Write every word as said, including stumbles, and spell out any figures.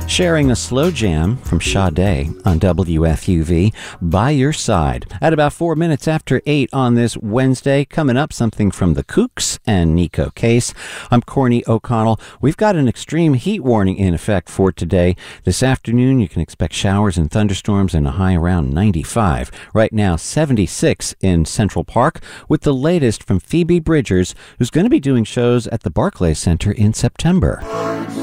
Sharing a slow jam from Sade on W F U V, By Your Side. At about four minutes after eight on this Wednesday, coming up, something from the Kooks and Nico Case. I'm Corny O'Connell. We've got an extreme heat warning in effect for today. This afternoon, you can expect showers and thunderstorms and a high around ninety-five. Right now, seventy-six in Central Park, with the latest from Phoebe Bridgers, who's going to be doing shows at the Barclays Center in September.